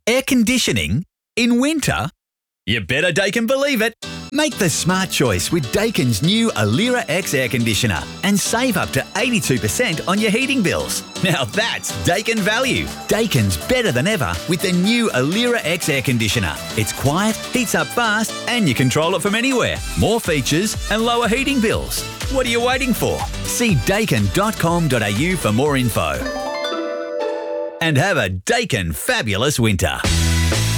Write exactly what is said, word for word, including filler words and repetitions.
Air conditioning in winter? You better Daikin believe it. Make the smart choice with Daikin's new Alira X air conditioner and save up to eighty-two percent on your heating bills. Now that's Daikin value. Daikin's better than ever with the new Alira X air conditioner. It's quiet, heats up fast, and you control it from anywhere. More features and lower heating bills. What are you waiting for? See daikin dot com dot a u for more info. And have a Daikin fabulous winter.